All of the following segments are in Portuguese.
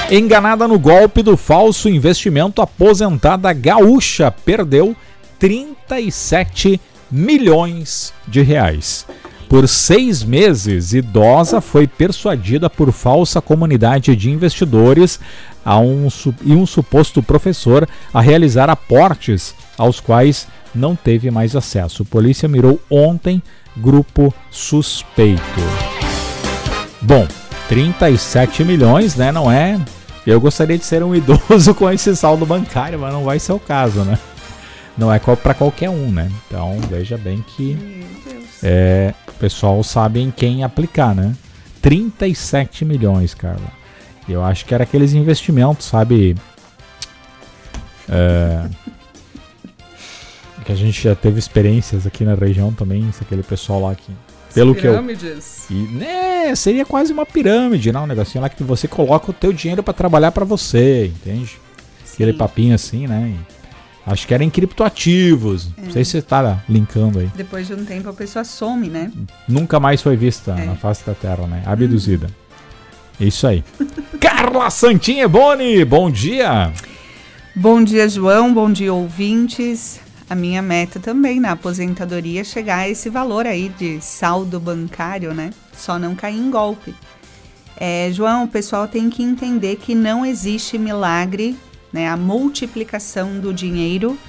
Enganada no golpe do falso investimento, aposentada gaúcha perdeu 37 milhões de reais. Por 6 meses, idosa foi persuadida por falsa comunidade de investidores e um suposto professor a realizar aportes aos quais não teve mais acesso. Polícia mirou ontem grupo suspeito. Bom, 37 milhões, né? Não é... Eu gostaria de ser um idoso com esse saldo bancário, mas não vai ser o caso, né? Não é para qualquer um, né? Então, veja bem que o pessoal sabe em quem aplicar, né? 37 milhões, Carla. Eu acho que era aqueles investimentos, sabe? Que a gente já teve experiências aqui na região também, aquele pessoal lá que... Pelo pirâmides. Que eu... né, seria quase uma pirâmide, não? Um negocinho lá que você coloca o teu dinheiro para trabalhar para você, entende? Sim. Aquele papinho assim, né? Acho que era em criptoativos. Não sei se você tá linkando aí. Depois de um tempo a pessoa some, né? Nunca mais foi vista na face da terra, né? Abduzida. Isso aí. Carla Santinha Boni, bom dia! Bom dia, João. Bom dia, ouvintes. A minha meta também na aposentadoria é chegar a esse valor aí de saldo bancário, né? Só não cair em golpe. João, o pessoal tem que entender que não existe milagre, né? A multiplicação do dinheiro,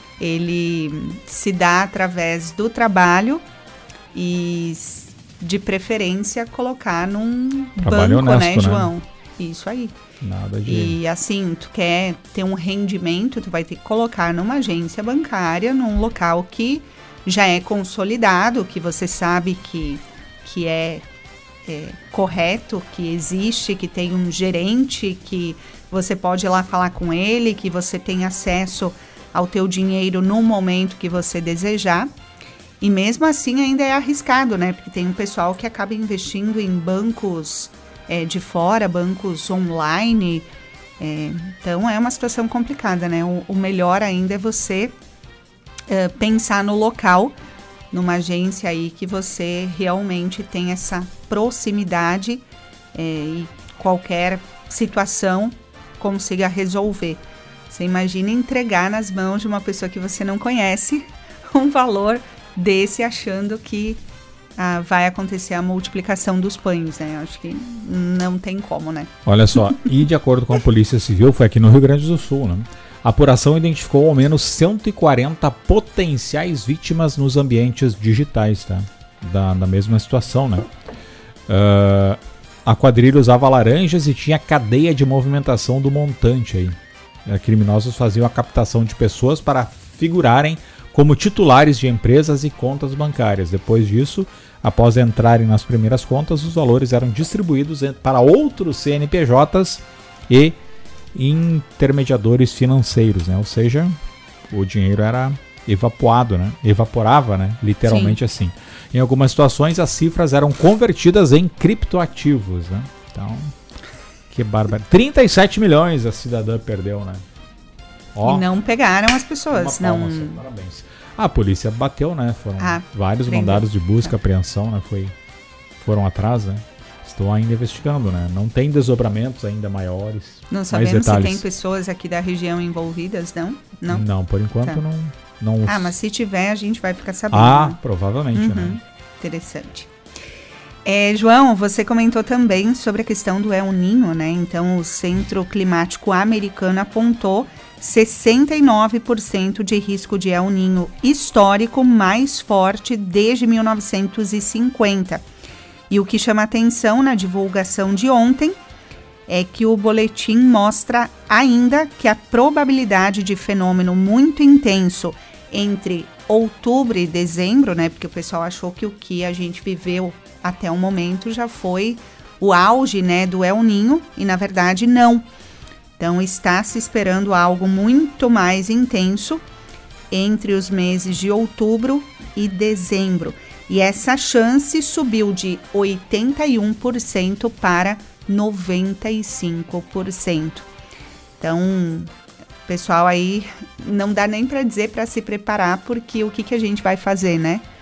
ele se dá através do trabalho e, de preferência, colocar num trabalho banco, honesto, né, João? Isso aí. Nada de... E assim, tu quer ter um rendimento, tu vai ter que colocar numa agência bancária, num local que já é consolidado, que você sabe que é correto, que existe, que tem um gerente, que você pode ir lá falar com ele, que você tem acesso ao teu dinheiro no momento que você desejar. E mesmo assim ainda é arriscado, né? Porque tem um pessoal que acaba investindo em bancos... de fora, bancos online, então é uma situação complicada, né? O melhor ainda é você pensar no local, numa agência aí que você realmente tem essa proximidade e qualquer situação consiga resolver. Você imagina entregar nas mãos de uma pessoa que você não conhece um valor desse achando que vai acontecer a multiplicação dos pães, né? Acho que não tem como, né? Olha só, e de acordo com a Polícia Civil, foi aqui no Rio Grande do Sul, né? A apuração identificou ao menos 140 potenciais vítimas nos ambientes digitais, tá? Da mesma situação, né? A quadrilha usava laranjas e tinha cadeia de movimentação do montante aí. Criminosos faziam a captação de pessoas para figurarem como titulares de empresas e contas bancárias. Depois disso, após entrarem nas primeiras contas, os valores eram distribuídos para outros CNPJs e intermediadores financeiros, né? Ou seja, o dinheiro era evaporado, né? Evaporava, né? Literalmente. Sim. Assim. Em algumas situações, as cifras eram convertidas em criptoativos, né? Então, que bárbaro. 37 milhões a cidadã perdeu, né? E não pegaram as pessoas. Palma, não. Parabéns. A polícia bateu, né? Foram vários mandados de busca, apreensão, né? Foram atrás, né? Estão ainda investigando, né? Não tem desdobramentos ainda maiores. Não sabemos se tem pessoas aqui da região envolvidas, não? Não, por enquanto não. Mas se tiver, a gente vai ficar sabendo. Né? Provavelmente, né? Interessante. João, você comentou também sobre a questão do El Niño, né? Então, o Centro Climático Americano apontou 69% de risco de El Niño histórico mais forte desde 1950. E o que chama atenção na divulgação de ontem é que o boletim mostra ainda que a probabilidade de fenômeno muito intenso entre outubro e dezembro, né? Porque o pessoal achou que o que a gente viveu até o momento já foi o auge, né, do El Niño, e na verdade não. Então está se esperando algo muito mais intenso entre os meses de outubro e dezembro. E essa chance subiu de 81% para 95%. Então, pessoal, aí não dá nem para dizer para se preparar, porque o que a gente vai fazer, né?